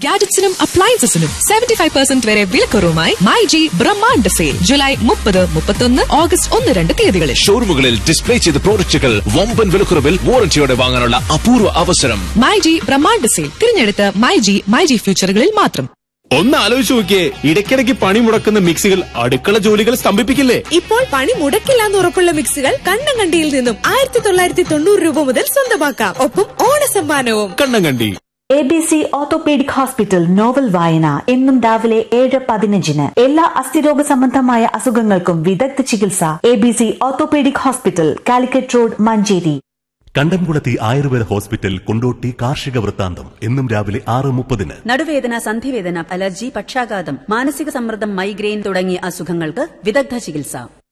ഗാഡ്ജറ്റ്സിനും അപ്ലയൻസസിനും 75% വരെ വിലക്കുറവുമായി മൈജി ബ്രഹ്മാണ്ഡ sale July 30, 31, August 1-2 തീയതികളിൽ. ഷോറൂമുകളിൽ display ചെയ്ത പ്രോഡക്റ്റുകൾ വമ്പൻ വിലക്കുറവിൽ വാറന്റിയോടെ വാങ്ങാനുള്ള അപൂർവ അവസരം. മൈജി ബ്രഹ്മാണ്ഡ സെയിൽ തിരഞ്ഞെടുത്ത മൈജി ഫ്യൂച്ചറുകളിൽ മാത്രം. ഒന്ന് ആലോചിച്ച് നോക്കിയേ, ഇടയ്ക്കിടയ്ക്ക് പണി മുടക്കുന്ന മിക്സികൾ അടുക്കള ജോലികൾ സ്തംഭിപ്പിക്കില്ലേ? ഇപ്പോൾ പണി മുടക്കില്ലാന്ന് ഉറപ്പുള്ള മിക്സികൾ കണ്ണങ്കണ്ടിയിൽ നിന്നും 1990 രൂപ മുതൽ സ്വന്തമാക്കാം. ഒപ്പം ഓണസമ്മാനവും. Kannankandi. ABC orthopaedic hospital novel വായന എന്നും രാവിലെ 7:15. എല്ലാ അസ്ഥിരോഗ സംബന്ധമായ അസുഖങ്ങൾക്കും വിദഗ്ധ ചികിത്സ. ABC orthopaedic hospital, Calicut road, Manjeri. കണ്ടംകുളത്തി ആയുർവേദ ഹോസ്പിറ്റൽ, കൊണ്ടോട്ടി. കാർഷിക വൃത്താന്തം എന്നും രാവിലെ 6:30. നടുവേദന, സന്ധിവേദന, അലർജി, പക്ഷാഘാതം, മാനസിക സമ്മർദ്ദം, മൈഗ്രെയിൻ തുടങ്ങിയ അസുഖങ്ങൾക്ക് വിദഗ്ധ ചികിത്സ.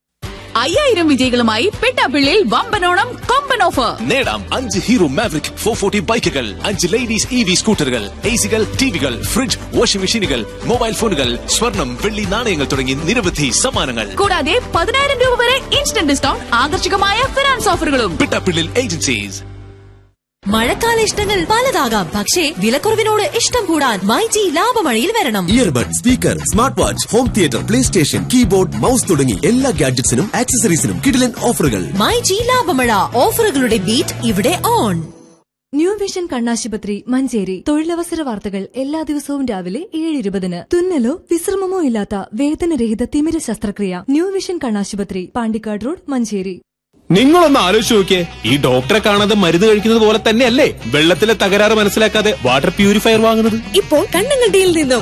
5000 വിജയികളുമായി പെട്ടാപ്പിള്ളിയിൽ വമ്പനോണം കൊമ്പൻ ഓഫർ. നേടാം 5 ഹീറോ മാവറിക് 440 ബൈക്കുകൾ, 5 ലേഡീസ് EV സ്കൂട്ടറുകൾ, എസികൾ, ടിവികൾ, ഫ്രിഡ്ജ്, വാഷിംഗ് മെഷീനുകൾ, മൊബൈൽ ഫോണുകൾ, സ്വർണം, വെള്ളി നാണയങ്ങൾ തുടങ്ങി നിരവധി സമ്മാനങ്ങൾ. കൂടാതെ 10000 രൂപ വരെ ഇൻസ്റ്റന്റ് ഡിസ്കൗണ്ട്, ആകർഷകമായ ഫിനാൻസ് ഓഫറുകളും. പിട്ടാപ്പിള്ളിൽ ഏജൻസീസ്. മഴക്കാല ഇഷ്ടങ്ങൾ പലതാകാം, പക്ഷേ വിലക്കുറവിനോട് ഇഷ്ടം കൂടാൻ മൈജി ലാഭമഴയിൽ വരണം. Earbud, speaker, smart watch, home theatre, play station, keyboard, mouse തുടങ്ങി എല്ലാ ഗാഡ്ജറ്റ്സിനും ആക്സസറീസിനും കിടിലൻ ഓഫറുകൾ. മൈജി ലാഭമഴ, ഓഫറുകളുടെ ബീറ്റ് ഇവിടെ ഓൺ. ന്യൂ വിഷൻ കണ്ണാശുപത്രി, മഞ്ചേരി. തൊഴിലവസര വാർത്തകൾ എല്ലാ ദിവസവും രാവിലെ 7:20. തുന്നലോ വിശ്രമമോ ഇല്ലാത്ത വേദനരഹിത തിമിര ശസ്ത്രക്രിയ. ന്യൂ വിഷൻ കണ്ണാശുപത്രി, പാണ്ടിക്കാട് റോഡ്, മഞ്ചേരി. നിങ്ങളൊന്ന് ആലോചിച്ച് നോക്കിയേ, ഈ ഡോക്ടറെ കാണാതെ മരുന്ന് കഴിക്കുന്നത് പോലെ തന്നെയല്ലേ വെള്ളത്തിലെ തകരാറ് മനസ്സിലാക്കാതെ വാട്ടർ പ്യൂരിഫയർ വാങ്ങുന്നത്? ഇപ്പോൾ കണ്ണങ്കണ്ടിയിൽ നിന്നും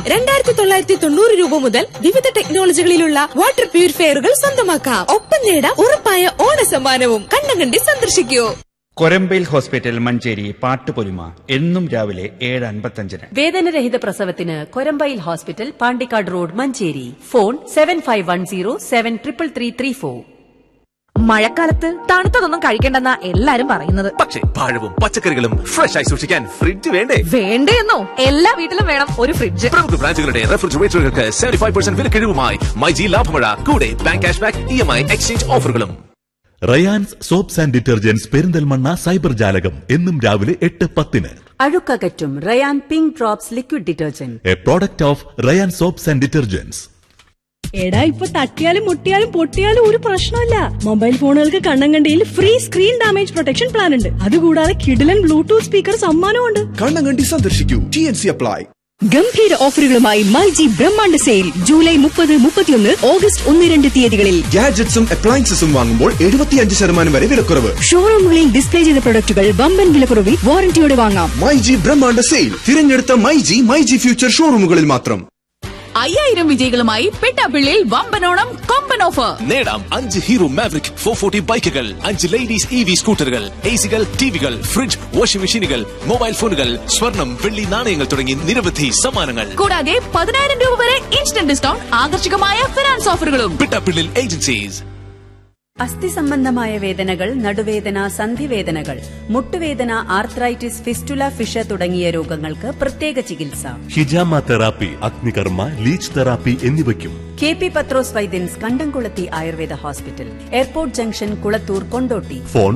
2990 രൂപ മുതൽ വിവിധ ടെക്നോളജികളിലുള്ള വാട്ടർ പ്യൂരിഫയറുകൾ സ്വന്തമാക്കാം. ഒപ്പം നേടാം ഉറപ്പായ ഓണസമ്മാനവും. കണ്ണങ്കണ്ടി സന്ദർശിക്കൂ. കൊരമ്പയിൽ ഹോസ്പിറ്റൽ, മഞ്ചേരി. പാട്ടുപൊലിമ എന്നും രാവിലെ 7:55. വേദനരഹിത പ്രസവത്തിന് Korambayil hospital, Pandikkad road, Manjeri. Phone 7510733334. മഴക്കാലത്ത് തണുത്തതൊന്നും കഴിക്കണ്ടെന്നാ എല്ലാരും പറയുന്നത്. പക്ഷേ പഴവും പച്ചക്കറികളും ഫ്രഷ് ആയി സൂക്ഷിക്കാൻ ഫ്രിഡ്ജ് വേണ്ടേ? വേണ്ടേന്നോ? എല്ലാ വീട്ടിലും വേണം ഒരു ഫ്രിഡ്ജ്. പ്രമുഖ ബ്രാൻഡുകളുടെ റെഫ്രിജറേറ്ററുകൾക്ക് 75% വിലക്കിഴിവുമായി മൈജി ലാഭമഴ. കൂടെ ബാങ്ക് ക്യാഷ്ബാക്ക്, EMI എക്സ്ചേഞ്ച് ഓഫറുകളും. Rayan's soaps and detergents, Perinthalmanna cyber ജാലകം എന്നും രാവിലെ 8:10. അഴുക്കകറ്റും Ryan pink drops liquid detergent, A product of Ryan soaps and detergents. എടാ, ഇപ്പൊ തട്ടിയാലും മുട്ടിയാലും പൊട്ടിയാലും ഒരു പ്രശ്നമില്ല. Mobile ഫോണുകൾക്ക് കണ്ണങ്കണ്ടിയിൽ free screen damage protection plan ഉണ്ട്. അതുകൂടാതെ കിഡിലൻ ബ്ലൂടൂത്ത് സ്പീക്കർ സമ്മാനമുണ്ട്. കണ്ണങ്കണ്ടി സന്ദർശിക്കൂ. TNC apply. ഗംഭീര ഓഫറുകളുമായി മൈജി ബ്രഹ്മാണ്ഡ സെയിൽ ജൂലൈ 30, 31, ഓഗസ്റ്റ് 1-2 തീയതികളിൽ. ഗാഡ്ജറ്റ്സും അപ്ലയൻസസും വാങ്ങുമ്പോൾ 75% വരെ വിലക്കുറവ്. ഷോറൂമുകളിൽ ഡിസ്പ്ലേ ചെയ്ത പ്രൊഡക്റ്റുകൾ വമ്പൻ വിലക്കുറവിൽ വാറന്റിയോടെ വാങ്ങാം. മൈജി ബ്രഹ്മാണ്ഡ സെയിൽ തിരഞ്ഞെടുത്ത മൈജി ഫ്യൂച്ചർ ഷോറൂമുകളിൽ മാത്രം. 5000 വിജയികളുമായി പെട്ടാപ്പിള്ളിയിൽ വമ്പനോണം കൊമ്പൻ ഓഫർ. നേടാം 5 ഹീറോ മാവറിക് 440 ബൈക്കുകൾ, 5 ലേഡീസ് EV സ്കൂട്ടറുകൾ, എസികൾ, ടിവികൾ, ഫ്രിഡ്ജ്, വാഷിംഗ് മെഷീനുകൾ, മൊബൈൽ ഫോണുകൾ, സ്വർണം, വെള്ളി നാണയങ്ങൾ തുടങ്ങി നിരവധി സമ്മാനങ്ങൾ. കൂടാതെ 10000 രൂപ വരെ ഇൻസ്റ്റന്റ് ഡിസ്കൗണ്ട്, ആകർഷകമായ ഫിനാൻസ് ഓഫറുകളും. പിട്ടാപ്പിള്ളിൽ ഏജൻസീസ്. അസ്ഥി സംബന്ധമായ വേദനകൾ, നടുവേദന, സന്ധിവേദനകൾ, മുട്ടുവേദന, ആർത്രൈറ്റിസ്, ഫിസ്റ്റുല, ഫിഷ തുടങ്ങിയ രോഗങ്ങൾക്ക് പ്രത്യേക ചികിത്സ. ഹിജാമ തെറാപ്പി, അഗ്നികർമ്മ, ലീച്ച് തെറാപ്പി എന്നിവയ്ക്കും KP പത്രോസ് വൈദ്യൻസ്, കണ്ടംകുളത്തി Ayurveda hospital, airport junction, Kulathur, Kondotty. Phone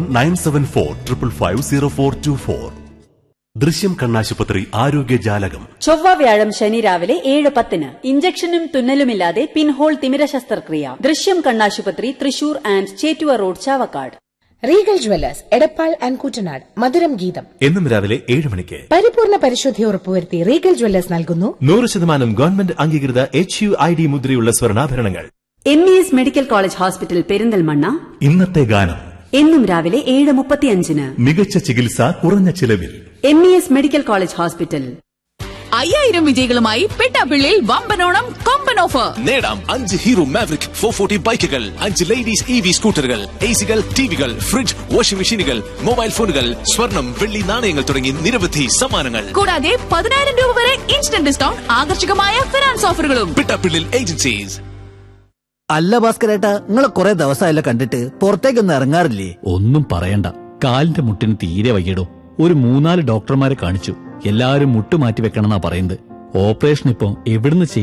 9745550424. ദൃശ്യം കണ്ണാശുപത്രി, ആരോഗ്യജാലകം. ചൊവ്വ, വ്യാഴം, ശനി രാവിലെ 7:10. ഇഞ്ചക്ഷനും തുന്നലുമില്ലാതെ പിൻഹോൾ തിമിര ശസ്ത്രക്രിയ. ദൃശ്യം കണ്ണാശുപത്രി, Thrissur and Chettuva road, Chavakkad. Regal Jewellers, Edappal and Koottanad. മധുരം ഗീതം എന്നും രാവിലെ 7 മണിക്ക്. പരിപൂർണ പരിശുദ്ധി ഉറപ്പുവരുത്തി റീഗൽ ജ്വല്ലേഴ്സ് നൽകുന്നു 100% ഗവൺമെന്റ് അംഗീകൃത HUID മുദ്രയുള്ള സ്വർണ്ണാഭരണങ്ങൾ. MES medical college hospital, Perinthalmanna. ഇന്നത്തെ ഗാനം എന്നും രാവിലെ 7:35. മികച്ച ചികിത്സ കുറഞ്ഞ ചിലവിൽ. MES medical college hospital. 5000 വിജയികളുമായി പെട്ടാപ്പിള്ളിയിൽ വമ്പനോണം കൊമ്പൻ ഓഫർ. നേടാം 5 ഹീറോ മാവറിക് 440 ബൈക്കുകൾ, 5 ലേഡീസ് EV സ്കൂട്ടറുകൾ, എസികൾ, ടിവികൾ, ഫ്രിഡ്ജ്, വാഷിംഗ് മെഷീനുകൾ, മൊബൈൽ ഫോണുകൾ, സ്വർണം, വെള്ളി നാണയങ്ങൾ തുടങ്ങി നിരവധി സമ്മാനങ്ങൾ. കൂടാതെ 10000 രൂപ വരെ ഇൻസ്റ്റന്റ് ഡിസ്കൗണ്ട്, ആകർഷകമായ ഫിനാൻസ് ഓഫറുകളും. പിട്ടാപ്പിള്ളിൽ ഏജൻസീസ്. അല്ല ഭാസ്കരേട്ടാ, നിങ്ങളെ കുറെ ദിവസമായല്ലോ കണ്ടിട്ട്, പുറത്തേക്കൊന്നും ഇറങ്ങാറില്ലേ? ഒന്നും പറയണ്ട, കാലിന്റെ മുട്ടിന് തീരെ വയ്യടോ. ഒരു 3-4 ഡോക്ടർമാരെ കാണിച്ചു. എല്ലാവരും മുട്ട് മാറ്റി വെക്കണമെന്നാ പറയുന്നത്. ഓപ്പറേഷൻ ഇപ്പൊ എവിടുന്ന് ചെയ്യും?